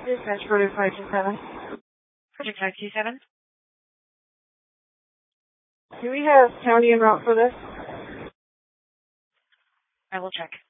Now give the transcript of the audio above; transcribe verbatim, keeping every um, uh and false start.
Dispatch Project five two seven. Project five two seven. Do we have county en route for this? I will check.